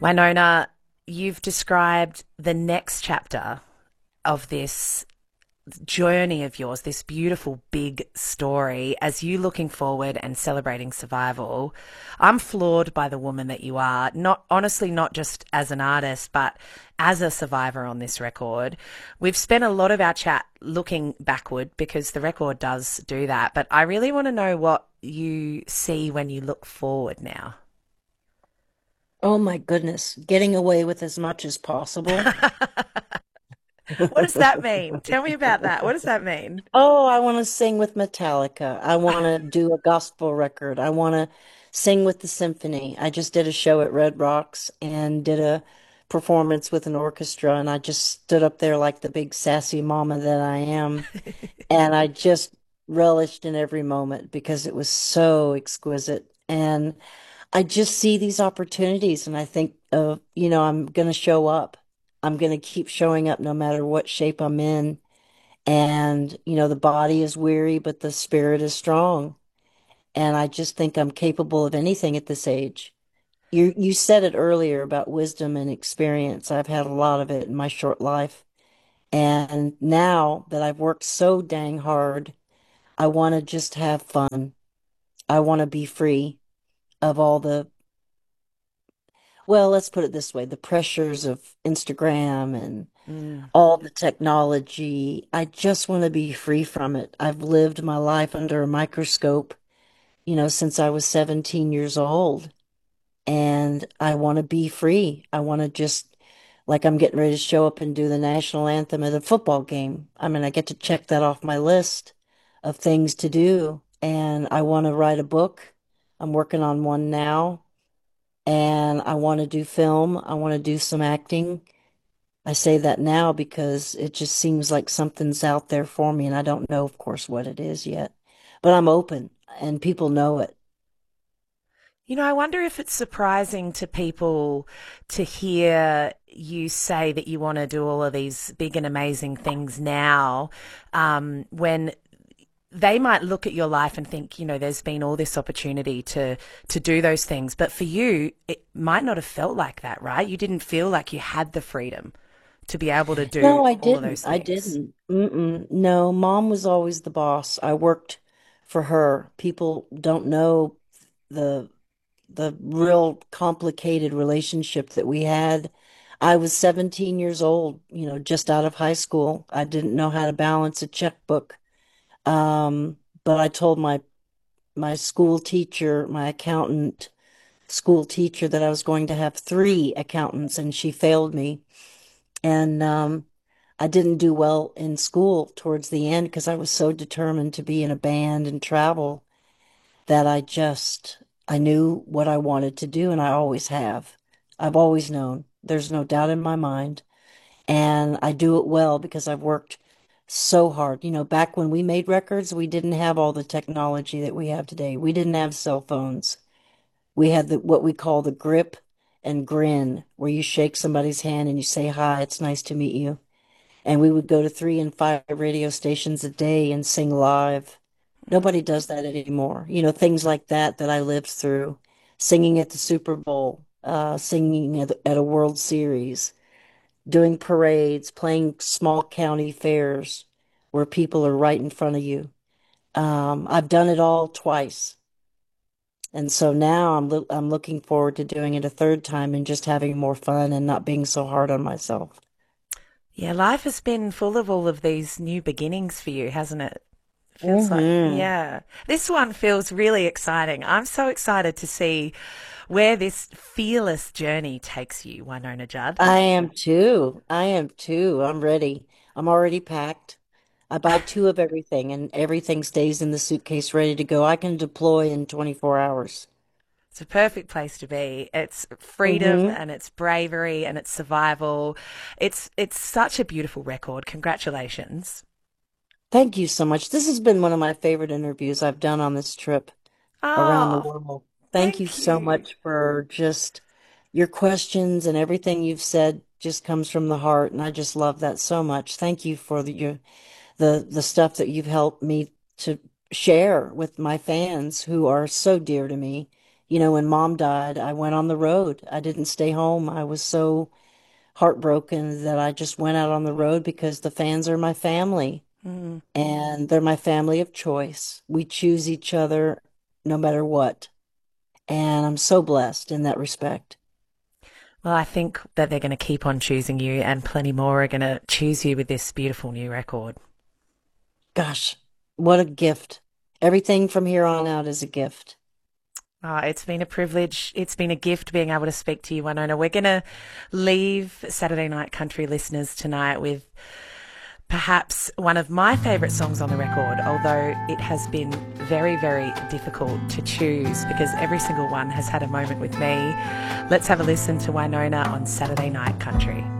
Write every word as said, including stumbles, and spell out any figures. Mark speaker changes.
Speaker 1: Winona, you've described the next chapter of this journey of yours, this beautiful big story, as you looking forward and celebrating survival. I'm floored by the woman that you are, not honestly, not just as an artist, but as a survivor on this record. We've spent a lot of our chat looking backward because the record does do that, but I really want to know what you see when you look forward now.
Speaker 2: Oh my goodness, getting away with as much as possible.
Speaker 1: What does that mean? Tell me about that. What does that mean?
Speaker 2: Oh, I want to sing with Metallica. I want to do a gospel record. I want to sing with the symphony. I just did a show at Red Rocks and did a performance with an orchestra, and I just stood up there like the big sassy mama that I am. And I just relished in every moment because it was so exquisite. And I just see these opportunities and I think of, you know, I'm going to show up. I'm going to keep showing up no matter what shape I'm in. And, you know, the body is weary, but the spirit is strong. And I just think I'm capable of anything at this age. You you said it earlier about wisdom and experience. I've had a lot of it in my short life. And now that I've worked so dang hard, I want to just have fun. I want to be free of all the, well, let's put it this way, the pressures of Instagram and
Speaker 1: Mm.
Speaker 2: all the technology. I just want to be free from it. I've lived my life under a microscope, you know, since I was seventeen years old, and I want to be free. I want to just, like, I'm getting ready to show up and do the national anthem at a football game. I mean, I get to check that off my list of things to do, and I want to write a book. I'm working on one now, and I want to do film. I want to do some acting. I say that now because it just seems like something's out there for me, and I don't know, of course, what it is yet. But I'm open, and people know it.
Speaker 1: You know, I wonder if it's surprising to people to hear you say that you want to do all of these big and amazing things now, um, when they might look at your life and think, you know, there's been all this opportunity to to do those things, but for you, it might not have felt like that, right? You didn't feel like you had the freedom to be able to do
Speaker 2: No, I
Speaker 1: all of
Speaker 2: didn't.
Speaker 1: those
Speaker 2: I
Speaker 1: things.
Speaker 2: didn't. Mm-mm. No, mom was always the boss. I worked for her. People don't know the the real complicated relationship that we had. I was seventeen years old, you know, just out of high school. I didn't know how to balance a checkbook. Um, but I told my my school teacher, my accountant school teacher that I was going to have three accountants, and she failed me. And um, I didn't do well in school towards the end because I was so determined to be in a band and travel that I just I knew what I wanted to do, and I always have. I've always known. There's no doubt in my mind. And I do it well because I've worked so hard. You know, back when we made records, we didn't have all the technology that we have today. We didn't have cell phones. We had the what we call the grip and grin, where you shake somebody's hand and you say, "Hi, it's nice to meet you." And we would go to three and five radio stations a day and sing live. Nobody does that anymore. You know, things like that that I lived through, singing at the Super Bowl, uh, singing at, at a World Series, doing parades, playing small county fairs where people are right in front of you. Um, I've done it all twice. And so now I'm lo I'm looking forward to doing it a third time and just having more fun and not being so hard on myself.
Speaker 1: Yeah, life has been full of all of these new beginnings for you, hasn't it? Feels like,
Speaker 2: Hmm.
Speaker 1: yeah. This one feels really exciting. I'm so excited to see where this fearless journey takes you, Winona Judd.
Speaker 2: I am too. I am too. I'm ready. I'm already packed. I buy two of everything and everything stays in the suitcase ready to go. I can deploy in twenty-four hours.
Speaker 1: It's a perfect place to be. It's freedom
Speaker 2: Hmm.
Speaker 1: and it's bravery and it's survival. It's it's such a beautiful record. Congratulations.
Speaker 2: Thank you so much. This has been one of my favorite interviews I've done on this trip around the
Speaker 1: Oh,
Speaker 2: world. Thank you
Speaker 1: thank
Speaker 2: so
Speaker 1: you.
Speaker 2: much for just your questions, and everything you've said just comes from the heart, and I just love that so much. Thank you for the your, the the stuff that you've helped me to share with my fans who are so dear to me. you know, when mom died, I went on the road. I didn't stay home. I was so heartbroken that I just went out on the road because the fans are my family
Speaker 1: Mm.
Speaker 2: and they're my family of choice. We choose each other no matter what. And I'm so blessed in that respect.
Speaker 1: Well, I think that they're going to keep on choosing you, and plenty more are going to choose you with this beautiful new record.
Speaker 2: Gosh, what a gift. Everything from here on out is a gift.
Speaker 1: Oh, it's been a privilege. It's been a gift being able to speak to you, Winona. We're going to leave Saturday Night Country listeners tonight with perhaps one of my favourite songs on the record, although it has been very, very difficult to choose because every single one has had a moment with me. Let's have a listen to Winona on Saturday Night Country.